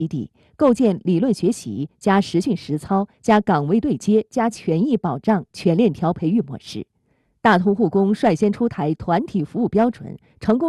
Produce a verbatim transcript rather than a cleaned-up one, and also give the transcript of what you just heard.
基地，构建理论学习加实训实操加岗位对接加权益保障全链条培育模式。大通护工率先出台团体服务标准，成功